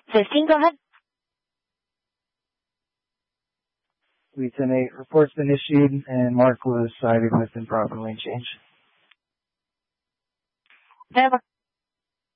15, go ahead. Police 10-8, report's been issued, and Mark was cited with improper lane change. Can I have a